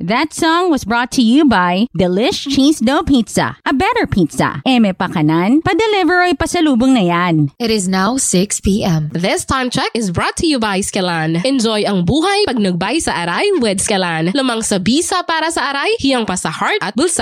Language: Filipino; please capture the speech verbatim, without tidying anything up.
That song was brought to you by Delish Cheese Dough Pizza, a better pizza. Eme pakanan, pa-deliver ay pasalubong na yan. It is now six p.m. This time check is brought to you by Skelan. Enjoy ang buhay pag nagbay sa aray with Skelan. Lamang sa bisa para sa aray, hiyang pa sa heart at bulsa.